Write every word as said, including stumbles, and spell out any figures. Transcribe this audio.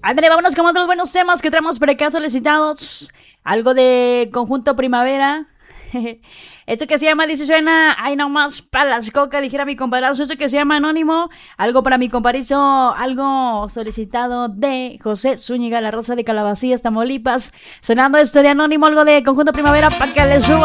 Ándale, vámonos con otros buenos temas que traemos por acá solicitados. Algo de Conjunto Primavera. Esto que se llama, dice, suena, ay nomás para las cocas, dijera mi compadrazzo. Esto que se llama Anónimo, algo para mi compadrizo, algo solicitado de José Zúñiga, La Rosa de Calabacías, Tamaulipas. Sonando esto de Anónimo, algo de Conjunto Primavera, para que le suba.